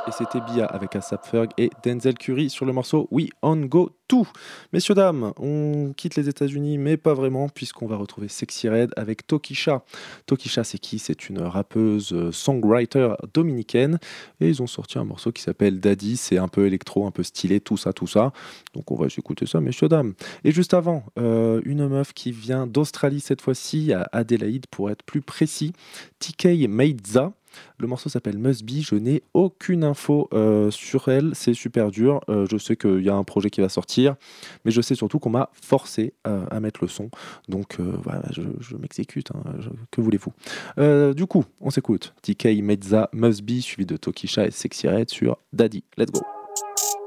Et c'était Bia avec Asap Ferg et Denzel Curry sur le morceau We On Go To. Messieurs, dames, on quitte les États-Unis, mais pas vraiment, puisqu'on va retrouver Sexy Red avec Tokisha. Tokisha, c'est qui? C'est une rappeuse, songwriter dominicaine. Et ils ont sorti un morceau qui s'appelle Daddy. C'est un peu électro, un peu stylé, tout ça, tout ça. Donc on va s'écouter ça, messieurs, dames. Et juste avant, une meuf qui vient d'Australie cette fois-ci, à Adélaïde pour être plus précis, TK Meidza. Le morceau s'appelle Must Be, je n'ai aucune info sur elle, c'est super dur. Je sais qu'il y a un projet qui va sortir, mais je sais surtout qu'on m'a forcé à mettre le son. Donc voilà, je m'exécute, hein, que voulez-vous. Du coup, on s'écoute. TK Mezza Must Be, suivi de Tokisha et Sexy Red sur Daddy. Let's go.